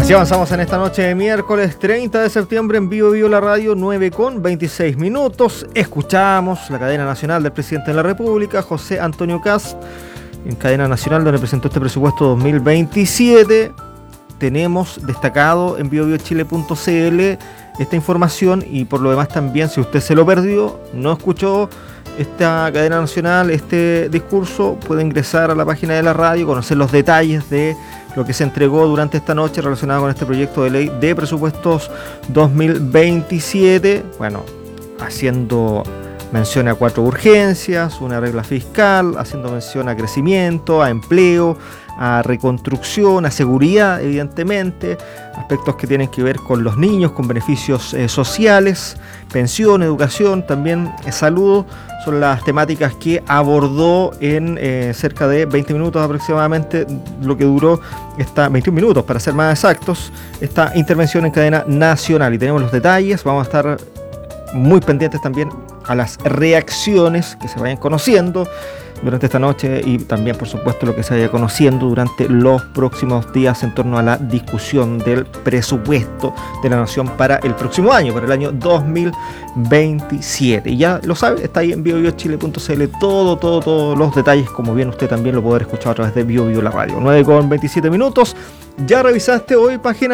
Así avanzamos en esta noche de miércoles 30 de septiembre en Vivo Vivo la Radio, 9:26. Escuchamos la cadena nacional del presidente de la República, José Antonio Kast, en cadena nacional donde presentó este presupuesto 2027. Tenemos destacado en biobiochile.cl esta información y por lo demás también, si usted se lo perdió, no escuchó esta cadena nacional, este discurso, puede ingresar a la página de la radio, conocer los detalles de lo que se entregó durante esta noche relacionado con este proyecto de ley de presupuestos 2027. Bueno, haciendo mención a 4 urgencias, una regla fiscal, haciendo mención a crecimiento, a empleo, a reconstrucción, a seguridad, evidentemente, aspectos que tienen que ver con los niños, con beneficios sociales, pensión, educación, también salud, son las temáticas que abordó en cerca de 20 minutos aproximadamente, lo que duró 21 minutos para ser más exactos, esta intervención en cadena nacional. Y tenemos los detalles, vamos a estar muy pendientes también a las reacciones que se vayan conociendo durante esta noche y también, por supuesto, lo que se vaya conociendo durante los próximos días en torno a la discusión del presupuesto de la Nación para el próximo año, para el año 2027. Y ya lo sabe, está ahí en biobiochile.cl todos los detalles, como bien usted también lo podrá escuchar a través de Bio Bio la Radio. 9:27. ¿Ya revisaste hoy página